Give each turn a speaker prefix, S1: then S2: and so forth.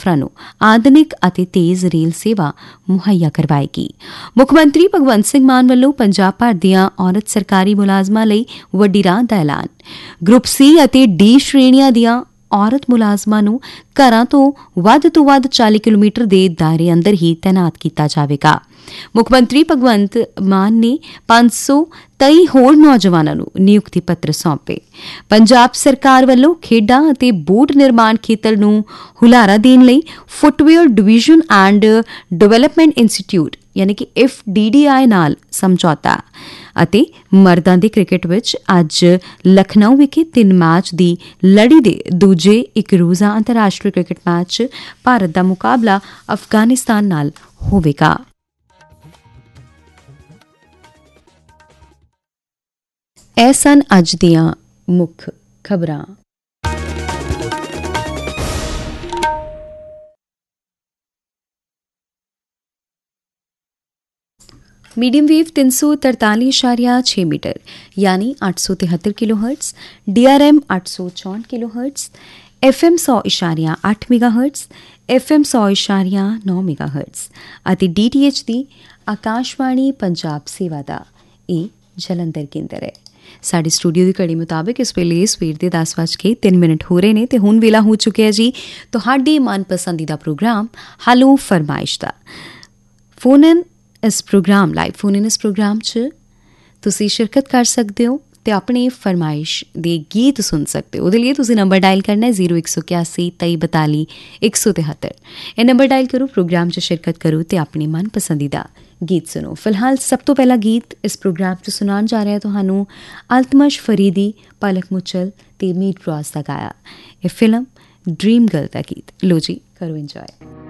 S1: ਮੁਸਾਫਰਾਂ ਨੂੰ ਆਧੁਨਿਕ ਅਤੇ ਤੇਜ਼ ਰੇਲ ਸੇਵਾ ਮੁਹੱਈਆ ਕਰਵਾਏਗੀ। ਮੁੱਖ ਮੰਤਰੀ ਭਗਵੰਤ ਸਿੰਘ ਮਾਨ ਵੱਲੋਂ ਪੰਜਾਬ ਭਰ ਦੀਆਂ ਔਰਤ ਸਰਕਾਰੀ ਮੁਲਾਜ਼ਮਾਂ ਲਈ ਵੱਡੀ ਰਾਹਤ ਦਾ ਐਲਾਨ। ਗਰੁੱਪ ਸੀ ਅਤੇ ਡੀ ਸ਼੍ਰੇਣੀਆਂ ਦੀਆਂ ਔਰਤ ਮੁਲਾਜ਼ਮਾਂ ਨੂੰ ਘਰਾਂ ਤੋਂ ਵੱਧ 40 ਕਿਲੋਮੀਟਰ ਦੇ ਦਾਇਰੇ ਅੰਦਰ ਹੀ ਤੈਨਾਤ ਕੀਤਾ ਜਾਵੇਗਾ। ਮੁੱਖ ਮੰਤਰੀ ਭਗਵੰਤ ਮਾਨ ਨੇ 523 ਹੋਰ ਨੌਜਵਾਨਾਂ ਨੂੰ ਨਿਯੁਕਤੀ ਪੱਤਰ ਸੌਂਪੇ। ਪੰਜਾਬ ਸਰਕਾਰ ਵੱਲੋਂ ਖੇਡਾਂ ਅਤੇ ਬੂਟ ਨਿਰਮਾਣ ਖੇਤਰ ਨੂੰ ਹੁਲਾਰਾ ਦੇਣ ਲਈ footwear division and development institute ਯਾਨੀ ਕਿ FDDI ਨਾਲ ਸਮਝੌਤਾ। ਅਤੇ ਮਰਦਾਂ ਦੇ ਕ੍ਰਿਕਟ ਵਿੱਚ ਅੱਜ ਲਖਨਊ ਵਿਖੇ 3 ਮੈਚ ਦੀ ਲੜੀ ਦੇ ਦੂਜੇ ਇੱਕ ਰੋਜ਼ਾ ਅੰਤਰਰਾਸ਼ਟਰੀ ਕ੍ਰਿਕਟ ਮੈਚ ਭਾਰਤ ਦਾ ਮੁਕਾਬਲਾ ਅਫਗਾਨਿਸਤਾਨ ਨਾਲ ਹੋਵੇਗਾ। ਇਹ ਸਨ ਅੱਜ ਦੀਆਂ ਮੁੱਖ ਖਬਰਾਂ। मीडियम वेव 343.6 मीटर यानी 873 kilohertz, DRM 864 kilohertz, FM 100.8 megahertz, FM 100.9 megahertz ਅਤੇ DTH ਦੀ ਆਕਾਸ਼ਵਾਣੀ ਪੰਜਾਬ ਸੇਵਾ ਦਾ ਇਹ ਜਲੰਧਰ ਕੇਂਦਰ ਹੈ। ਸਾਡੇ ਸਟੂਡੀਓ ਦੀ ਘੜੀ ਮੁਤਾਬਕ ਇਸ ਵੇਲੇ ਸਵੇਰ ਦੇ 10:03 ਹੋ ਰਹੇ ਨੇ ਤੇ ਹੁਣ ਵੇਲਾ ਹੋ ਚੁੱਕਿਆ ਜੀ ਤੁਹਾਡੇ ਮਨਪਸੰਦੀਦਾ programme hello ਫਰਮਾਇਸ਼ the. Phone in ਇਸ ਪ੍ਰੋਗਰਾਮ ਲਾਈਵ ਫੋਨ ਇਨ ਇਸ ਪ੍ਰੋਗਰਾਮ 'ਚ ਤੁਸੀਂ ਸ਼ਿਰਕਤ ਕਰ ਸਕਦੇ ਹੋ ਤੇ ਆਪਣੀ ਫਰਮਾਇਸ਼ ਦੇ ਗੀਤ ਸੁਣ ਸਕਦੇ ਹੋ। ਉਹਦੇ ਲਈ ਤੁਸੀਂ ਨੰਬਰ ਡਾਇਲ ਕਰਨਾ ਹੈ 0181 2342 173। ਇਹ ਨੰਬਰ ਡਾਇਲ ਕਰੋ, ਪ੍ਰੋਗਰਾਮ 'ਚ ਸ਼ਿਰਕਤ ਕਰੋ ਤੇ ਆਪਣੀ ਮਨਪਸੰਦੀਦਾ ਗੀਤ ਸੁਣੋ। ਫਿਲਹਾਲ ਸਭ ਤੋਂ ਪਹਿਲਾ ਗੀਤ ਇਸ ਪ੍ਰੋਗਰਾਮ 'ਚ ਸੁਣਾਉਣ ਜਾ ਰਿਹਾ ਤੁਹਾਨੂੰ ਅਲਤਮਸ਼ ਫਰੀਦੀ, ਪਲਕ ਮੁਚਲ ਤੇ ਮੀਟ ਰੋਜ਼ ਦਾ ਗਾਇਆ ਇਹ ਫਿਲਮ ਡ੍ਰੀਮ ਗਰਲ ਦਾ ਗੀਤ। ਲੋ ਜੀ, ਕਰੋ ਇੰਜੋਏ।